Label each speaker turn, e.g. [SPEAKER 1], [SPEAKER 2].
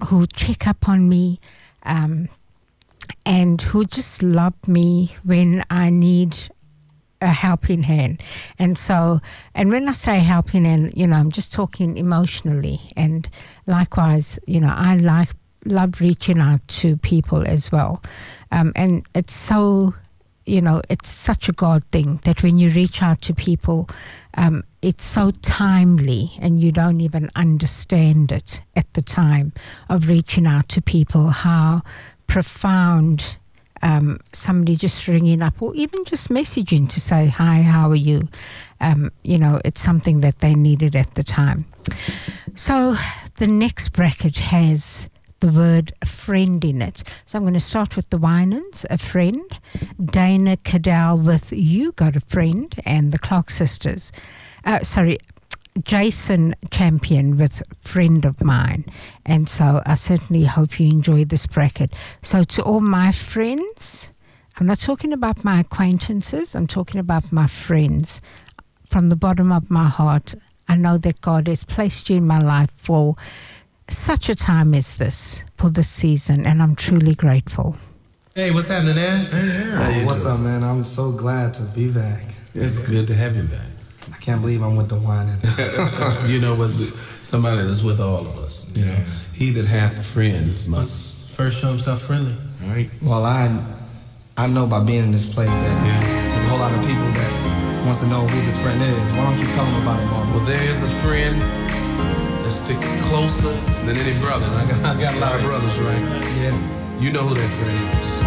[SPEAKER 1] who check up on me, and who just love me when I need a helping hand. And when I say helping hand, I'm just talking emotionally. And likewise, I love reaching out to people as well. And it's so, it's such a God thing that when you reach out to people, it's so timely and you don't even understand it at the time of reaching out to people, how profound somebody just ringing up or even just messaging to say, hi, how are you? It's something that they needed at the time. So the next bracket has the word friend in it. So I'm going to start with the Winans, a friend. Dana Cadell with You Got a Friend, and the Clark sisters. Jason Champion with Friend of Mine. And so I certainly hope you enjoy this bracket. So to all my friends, I'm not talking about my acquaintances, I'm talking about my friends. From the bottom of my heart, I know that God has placed you in my life for such a time as this, for this season, and I'm truly grateful.
[SPEAKER 2] Hey, what's happening there?
[SPEAKER 3] Hey, what's up, man? I'm so glad to be back.
[SPEAKER 2] It's good to have you back.
[SPEAKER 3] I can't believe I'm with the Winans.
[SPEAKER 2] Somebody that's with all of us. He that hath friends must first show himself friendly. All right.
[SPEAKER 3] Well, I know by being in this place that there's a whole lot of people that wants to know who this friend is. Why don't you tell them about it, Mark?
[SPEAKER 2] Well, there is a friend that sticks closer than any brother. I got a lot of brothers, right?
[SPEAKER 3] Yeah.
[SPEAKER 2] You know who that friend is.